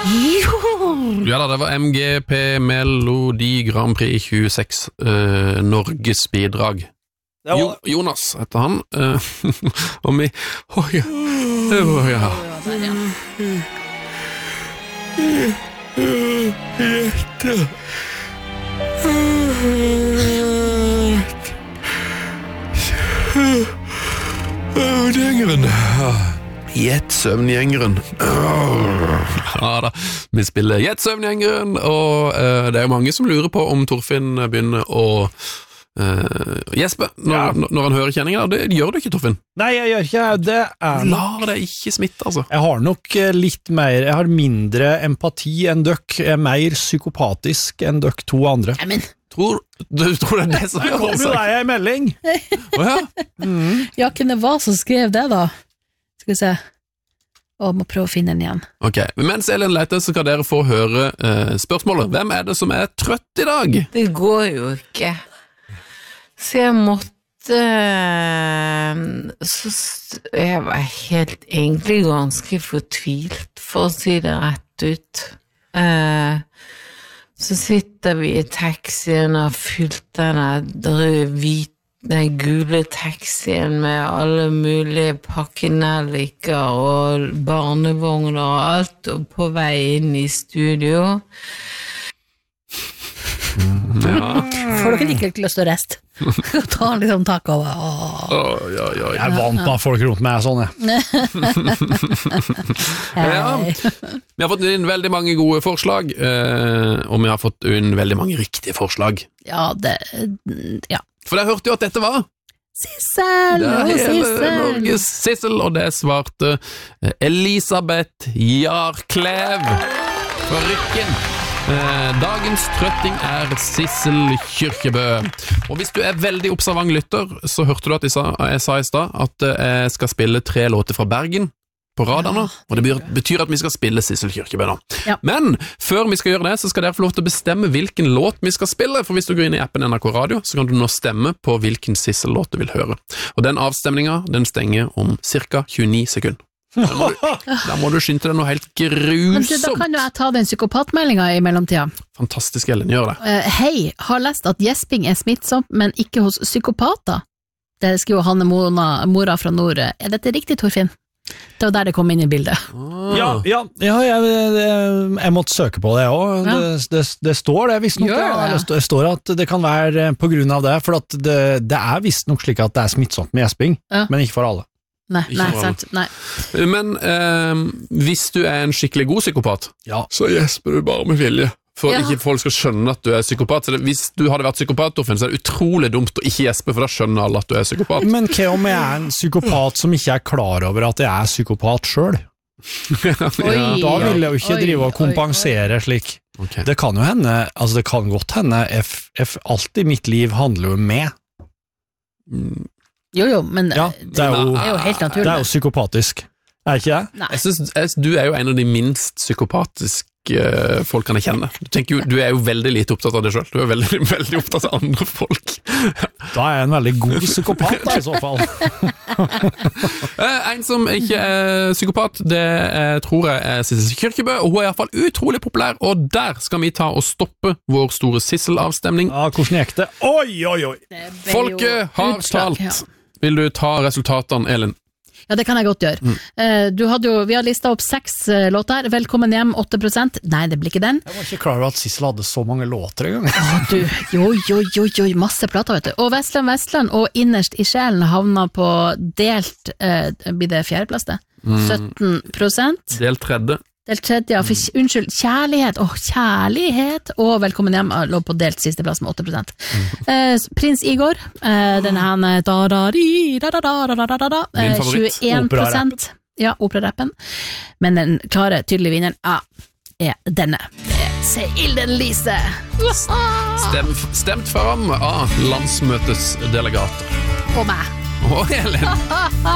Ja da, det var MGP Melodi Grand Prix 26 Norges bidrag. Jonas heter han. Og vi Gjett-søvngjengeren. Ja da, vi spiller Gjett-søvngjengeren, og det er jo mange som lurer på om Torfinn begynner å gjespe når han hører kjenninger. Det gjør du ikke, Torfinn. Nei, jeg gjør ikke det. Lar det ikke smitte, altså. Jeg har nok litt mer, jeg har mindre empati enn døkk, jeg er mer psykopatisk enn døkk to andre. Tror det er det som gjør det? Kommer deg en melding? Ja, hvem det var som skrev det da? Skal vi se. Må prøve å finne den igjen. Ok, men mens Elin leter, så kan dere få høre spørsmålet. Hvem er det som er trøtt i dag? Det går jo ikke. Så jeg måtte jeg var egentlig ganske fortvilt, for å si det rett ut. Så sitter vi i taxien og har fylt den gule taxien med alle mulige pakkenelliker og barnevogner og alt, og på vei inn i studio. Får dere ikke lyst til å reste? Ta liksom tak over. Jeg er vant med folk rundt meg sånn, Vi har fått inn veldig mange gode forslag, og vi har fått inn veldig mange riktige forslag. Ja. For jeg hørte jo at dette var Sissel! Norges Sissel, og det svarte Elisabeth Jarklev fra Rykken. Dagens trøtting er Sissel Kyrkjebø. Og hvis du er veldig observant lytter, så hørte du at jeg sa i sted at jeg skal spille 3 låter fra Bergen på radene, og det betyr at vi skal spille Sissel Kyrkjebø nå. Men før vi skal gjøre det, så skal dere få lov til å bestemme hvilken låt vi skal spille, for hvis du går inn i appen NRK Radio, så kan du nå stemme på hvilken Sissel-låt du vil høre. Og den avstemningen, den stenger om ca. 29 sekunder. Da må du skynde deg noe helt grusomt. Men da kan jo jeg ta den psykopatmeldingen i mellomtida. Fantastisk, Ellen, gjør det. Hei, har lest at gjesping er smittsomt, men ikke hos psykopater. Det skriver Hanne Mora fra Nord. Er dette riktig, Torfinn? Det var der det kom inn i bildet. Jeg måtte søke på det også. Det står det, visst nok. Det står at det kan være på grunn av det, for at det er visst nok slik at det er smittsomt med gjesping, men ikke for alle. Nei, sant. Nei. Men hvis du er en skikkelig god psykopat, så gjesper du bare med vilje. For ikke folk skal skjønne at du er psykopat. Så hvis du hadde vært psykopat, Torfinn, så er det utrolig dumt å ikke gjespe, for da skjønner alle at du er psykopat. Men hva om jeg er en psykopat som ikke er klar over at jeg er psykopat selv? Da vil jeg jo ikke drive og kompensere slik. Det kan jo hende, altså det kan godt hende, alt i mitt liv handler jo om meg. Jo, men det er jo helt naturlig. Det er jo psykopatisk, er ikke det? Nei. Jeg synes du er jo en av de minst psykopatiske folkene jeg kjenner. Du er jo veldig lite opptatt av det selv. Du er veldig, veldig opptatt av andre folk. Da er jeg en veldig god psykopat da, i så fall. En som ikke er psykopat, det tror jeg er Sissel Kyrkjebø, og hun er i hvert fall utrolig populær, og der skal vi ta og stoppe vår store Sissel-avstemning. Ja, hvordan gikk det? Oi! Folket har talt. Vil du ta resultatene, Elin? Ja, det kan jeg godt gjøre. Vi har listet opp 6 låter. Velkommen hjem, 8%. Nei, det blir ikke den. Jeg var ikke klar over at Sissel hadde så mange låter en gang. Jo, masse plater, vet du. Og Vestland og Innerst i sjelen havna på delt, blir det 4. plass det? 17%. Del 3. Del 3, ja, for unnskyld, kjærlighet, og Velkommen hjem lå på delt siste plass med 8%. Prins Igor, den her Min favoritt. 21%. Ja, operarappen. Men den klare, tydelige vinneren er denne. Seilden Lise. Stemt fram av landsmøtets delegater. Og meg. Og Elin.